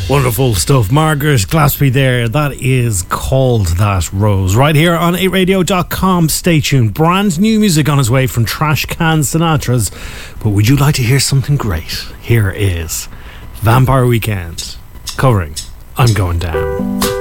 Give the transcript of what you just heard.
Wonderful stuff. Margaret Glaspie there. That is called That Rose. Right here on 8radio.com. Stay tuned. Brand new music on its way from Trash Can Sinatra's. But would you like to hear something great? Here is Vampire Weekend covering I'm Going Down.